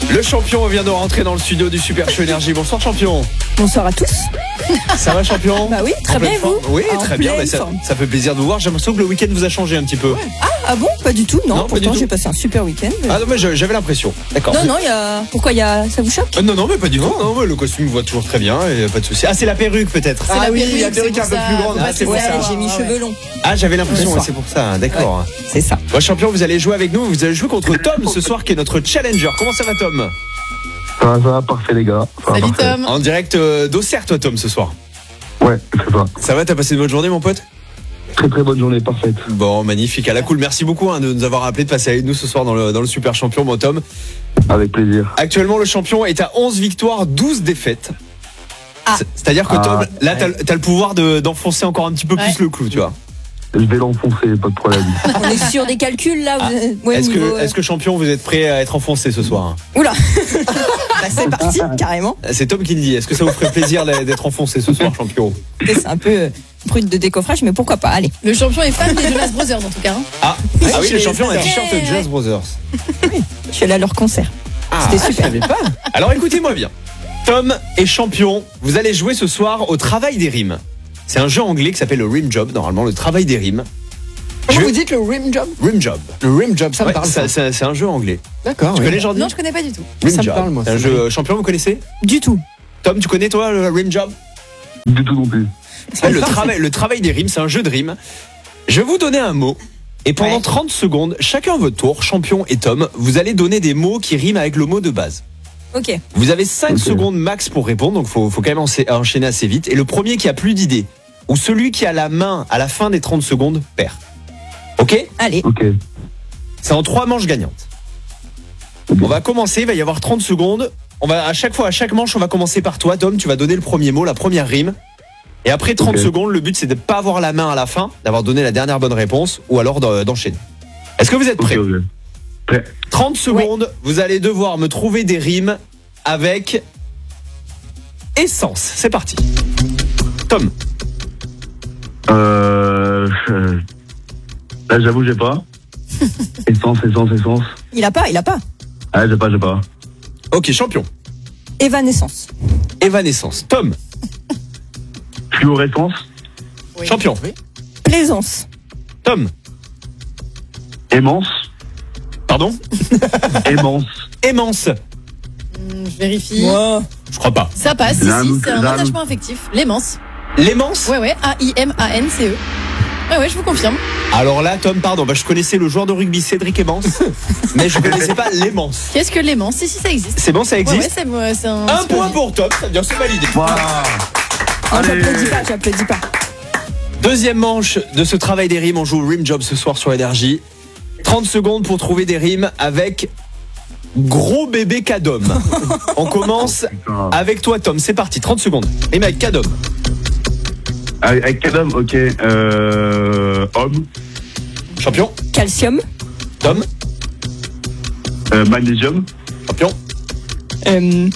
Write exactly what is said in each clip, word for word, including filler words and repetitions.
Le champion vient de rentrer dans le studio du Super Show Énergie. Bonsoir champion. Bonsoir à tous. Ça va champion? Bah oui, très bien et vous? Oui, en très bien. Bah, ça, ça fait plaisir de vous voir. J'ai l'impression que le week-end vous a changé un petit peu. Ouais. Ah, ah bon? Pas du tout. Non, non pourtant j'ai passé un super week-end. Ah non, mais j'avais l'impression. D'accord. Non, non, il y a. Pourquoi il y a. Ça vous choque? euh, Non, non, mais pas du tout. Non, non, le costume voit toujours très bien et pas de souci. Ah, c'est la perruque peut-être. Ah la oui, perruque, la perruque un peu plus grande. Ah, c'est pour ça. J'ai mis Ah, cheveux ouais. longs. Ah, j'avais l'impression. Ouais, c'est pour ça. D'accord. Ouais, c'est ça. Bon, champion, vous allez jouer avec nous. Vous allez jouer contre Tom ce soir, qui est notre challenger. Comment ça va, Tom? Ça va, ça va, parfait les gars. Ça va, Salut parfait. Tom. En direct euh, d'Auxerre, toi, Tom, ce soir. Ouais, c'est ça. Ça va? T'as passé une bonne journée, mon pote? Très très bonne journée, parfaite. Bon, magnifique, à la cool. Merci beaucoup hein, de nous avoir appelé, de passer avec nous ce soir dans le, dans le Super Champion, mon Tom. Avec plaisir. Actuellement, le champion est à onze victoires, douze défaites. Ah. C'est- C'est-à-dire que Ah. Tom, là, t'as, t'as le pouvoir de, d'enfoncer encore un petit peu Ouais. plus le clou, tu vois. Je vais l'enfoncer, pas de problème. On est sur des calculs là. Ah. Vous... Ouais, Est-ce, niveau, que, euh, est-ce que champion, vous êtes prêt à être enfoncé ce soir? Oula. Bah, c'est parti, carrément. C'est Tom qui le dit. Est-ce que ça vous ferait plaisir d'être enfoncé ce soir, champion? C'est un peu euh, brut de décoffrage, mais pourquoi pas? Allez. Le champion est fan des Jonas Brothers en tout cas. hein. Ah, ah oui, le je- champion a un Ouais, t-shirt ouais. Jonas Brothers. Je suis allée à leur concert. Ah, C'était super. alors écoutez-moi bien. Tom est champion. Vous allez jouer ce soir au travail des rimes. C'est un jeu anglais qui s'appelle le Rim Job, normalement le travail des rimes. Comment Je- vous dites le rim job? Rim Job. Le rim job, ça me Ouais, parle. ça- ça. c'est, c'est un jeu anglais. D'accord. Tu oui. connais Jordi? Non, je connais pas du tout. Rim Ça me Job. parle, moi, C'est un ça. jeu euh, champion, vous connaissez? Du tout. Tom, tu connais toi le Rim Job? Du tout non plus. Ouais, le, travail, le travail des rimes, c'est un jeu de rimes. Je vais vous donner un mot. Et pendant Ouais. trente secondes, chacun à votre tour, champion et Tom, vous allez donner des mots qui riment avec le mot de base. Ok. Vous avez cinq Ok. secondes max pour répondre, donc faut, faut quand même encha- enchaîner assez vite. Et le premier qui a plus d'idées, ou celui qui a la main à la fin des trente secondes, perd. Ok? Allez. Ok. C'est en trois manches gagnantes. On va commencer, il va y avoir trente secondes. On va, à chaque fois, à chaque manche, on va commencer par toi, Tom. Tu vas donner le premier mot, la première rime. Et après trente Ok. secondes, le but c'est de ne pas avoir la main à la fin, d'avoir donné la dernière bonne réponse, ou alors d'en- d'enchaîner. Est-ce que vous êtes Ok, prêts? ok. Prêt. trente secondes, vous allez devoir me trouver des rimes avec essence. C'est parti. Tom, Euh. euh, Là, j'avoue, j'ai pas. Essence, essence, essence. Il a pas, il a pas. Ah, j'ai pas, j'ai pas. ok, champion. Évanescence. Évanescence. Tom, Fluorescence. Oui. champion. Plaisance. Tom, Aimance. pardon. Aimance. Aimance. Hum, je vérifie. Wow. Je crois pas. Ça passe, si, J'ai un si, doute, c'est un j'ai un attachement affectif. L'aimance. L'aimance. Ouais, ouais, A I M A N C E. Ouais, ouais, je vous confirme. Alors là, Tom, pardon, bah, je connaissais le joueur de rugby Cédric Aimance, mais je connaissais pas l'aimance. Qu'est-ce que l'aimance? Si, si, ça existe. C'est bon, ça Ouais, ouais, existe. c'est ouais, c'est un. Un super point jeu. pour Tom, ça veut dire c'est validé. Voilà. Non, Allez. j'applaudis pas, j'applaudis pas. Deuxième manche de ce travail des rimes, on joue au Rim Job ce soir sur Énergie. trente secondes pour trouver des rimes avec gros bébé Cadom. On commence Putain. avec toi, Tom, c'est parti, trente secondes. Rime avec Cadom. Avec, avec quel homme? Ok. Euh. Homme. Champion. Calcium. Tom, Euh, magnésium. champion. Euh...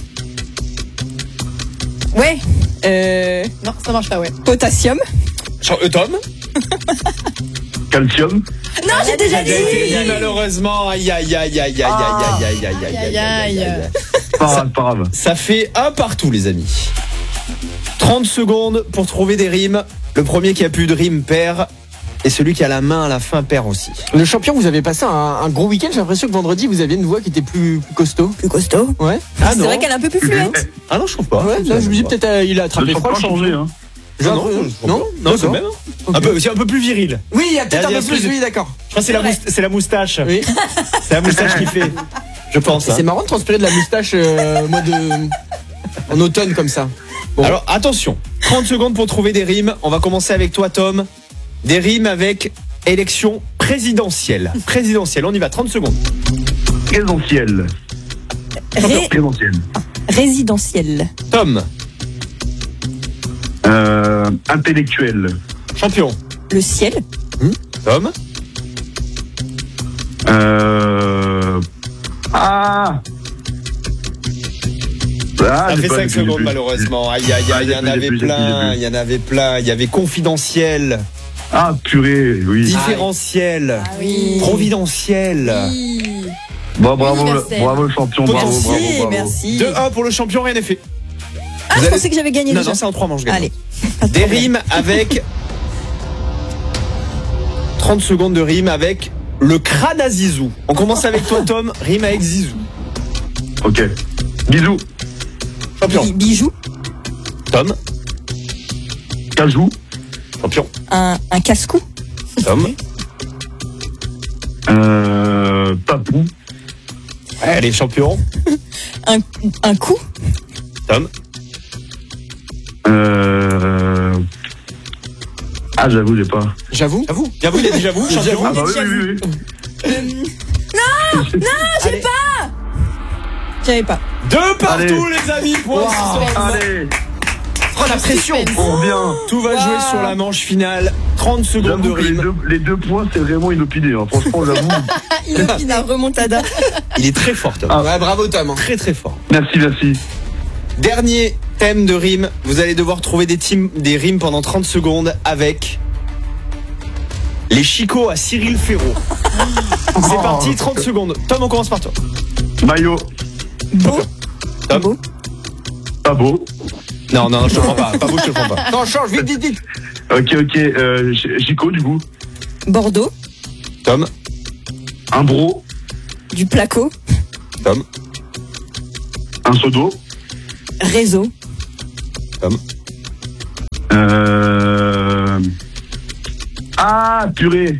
Ouais. Euh... Non, ça marche pas, ouais. Potassium. Cha- euh, Tom. Calcium. Non, j'ai déjà Il a été dit, malheureusement. Aïe, aïe, aïe, aïe, aïe, aïe, aïe, aïe, aïe, aïe, aïe, aïe, aïe, aïe. Pas grave, pas grave. Ça fait un partout, les amis. trente secondes pour trouver des rimes. Le premier qui a plus de rimes perd. Et celui qui a la main à la fin perd aussi. Le champion, vous avez passé un, un gros week-end. J'ai l'impression que vendredi, vous aviez une voix qui était plus, plus costaud. Plus costaud. Ouais. Ah C'est non. vrai qu'elle est un peu plus fluette. Ah non, je trouve pas. Ouais, là, je me dis peut-être euh, il a attrapé Je froid, pas le champion. changé, hein. J'ai Non, un non, peu- je trouve non, pas. Non, c'est le même. Ok. Un peu, c'est un peu plus viril. Oui, il y a peut-être Il y a un peu plus. plus de- Oui, d'accord. Je crois que c'est la, mousta- c'est la moustache. Oui. C'est la moustache qui fait. Je pense. hein. C'est marrant de transpirer de la moustache euh, moi de en automne comme ça. Bon. Alors attention, trente secondes pour trouver des rimes. On va commencer avec toi, Tom. Des rimes avec élection présidentielle. Présidentielle, on y va, trente secondes. Présentiel. Ré- Présentiel. résidentiel. Tom, Euh, intellectuel. champion. Le ciel. Tom, Euh... Ah Ah, ça j'ai fait pas cinq depuis le secondes début. malheureusement. Aïe aïe Ah, aïe, il y en j'ai avait plus, j'ai plus, plein, j'ai il y en avait plein. Il y avait confidentiel, Ah, purée, oui. différentiel, oui. providentiel. Oui. Bon, bravo, le, Universel. bravo le champion, bravo, Merci, bravo, bravo. merci. deux un pour le champion, rien n'est fait. Ah, Vous je allez- pensais que j'avais gagné Non, déjà. non, c'est en trois manches. gagnant. Allez. Des rimes avec. trente secondes de rime avec le crâne à Zizou. On commence avec toi, Tom. Rime avec Zizou. Ok. Bisous. Champion. Bi- Bijou, Tom. Cajou. Champion. un, un casse-cou, Tom. Euh, Papou. Allez, champion. un, un coup, Tom. Euh... Ah, j'avoue, j'ai pas. J'avoue. J'avoue. J'avoue, il a dit j'avoue. Champion. Ah bah oui, oui, oui. j'avais pas. Deux partout, Allez. les amis. Point. Allez, Oh, la pression. Suspense. on revient. Tout va jouer sur la manche finale. trente secondes de J'avoue que les rime. deux, les deux points, c'est vraiment inopiné. Hein. Franchement, j'avoue. Il a remontada. Il est très fort, Tom. Ah. Ouais, bravo Tom. hein. Très, très fort. Merci, merci. Dernier thème de rime. Vous allez devoir trouver des, teams, des rimes pendant trente secondes avec les chicots à Cyril Ferraud. C'est parti, trente secondes. Tom, on commence par toi. Maillot. Beau, Tom. beau, Pas beau. Non, non, je te prends pas. Pas beau, je te prends pas. Non, change, vite, vite, vite. Ok, ok. Euh, Ch- Chico, du coup. Bordeaux, Tom. Un bro. du placo, Tom. Un seau d'eau. réseau, Tom. Euh... Ah, purée.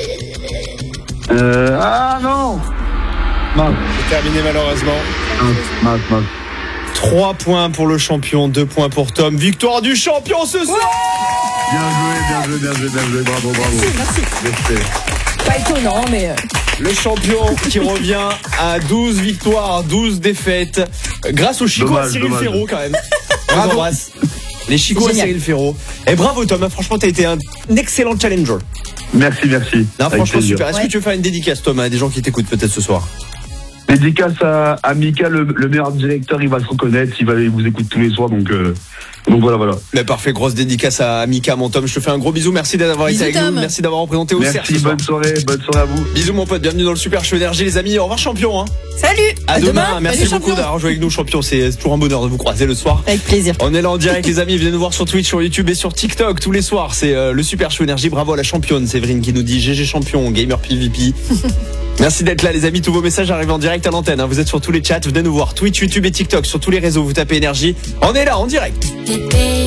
Euh... Ah, non. Mince, C'est terminé malheureusement. mince, mince, mince. trois points pour le champion, deux points pour Tom. Victoire du champion ce soir. Bien joué, bien joué, bien joué, bien joué. Bravo, bravo. merci. Respect. Pas étonnant, mais euh, Le champion qui revient à douze victoires, douze défaites. Grâce au Chico à Dommage, Cyril dommage. Ferraud quand même. On Bravo. vous embrasse. Les Chico à Génial. Cyril Ferraud. Et bravo Tom, hein, franchement t'as été un excellent challenger. Merci, merci. Non, Avec franchement plaisir. super. Est-ce que Ouais. tu veux faire une dédicace Tom à des gens qui t'écoutent peut-être ce soir? Dédicace à, à Mika, le, le meilleur directeur, il va se reconnaître, il, va, il vous écoute tous les soirs, donc, euh, donc voilà, voilà. Mais parfait, grosse dédicace à Mika, mon Tom. Je te fais un gros bisou. Merci d'avoir été Bisous, avec Tom. nous. Merci d'avoir représenté au cerf Merci, ce soir. bonne soirée, bonne soirée à vous. Bisous mon pote, bienvenue dans le Super Show Énergie les amis. Au revoir champion. Hein. salut. À, demain. Merci Salut, beaucoup champion. d'avoir joué avec nous champion. C'est toujours un bonheur de vous croiser le soir. Avec plaisir. On est là en direct les amis, venez nous voir sur Twitch, sur YouTube et sur TikTok tous les soirs. C'est euh, le Super Show Énergie. Bravo à la championne Séverine qui nous dit G G champion, gamer P V P. Merci d'être là les amis, tous vos messages arrivent en direct à l'antenne. Hein. Vous êtes sur tous les chats, venez nous voir Twitch, YouTube et TikTok, sur tous les réseaux, vous tapez Énergie. On est là en direct. Bébé,